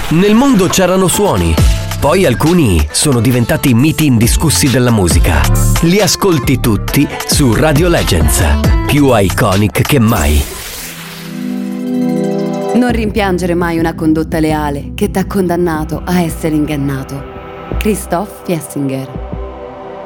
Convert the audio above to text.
Nel mondo c'erano suoni, poi alcuni sono diventati miti indiscussi della musica. Li ascolti tutti su Radio Legends, più iconic che mai. Non rimpiangere mai una condotta leale che t'ha condannato a essere ingannato. Christoph Fiessinger.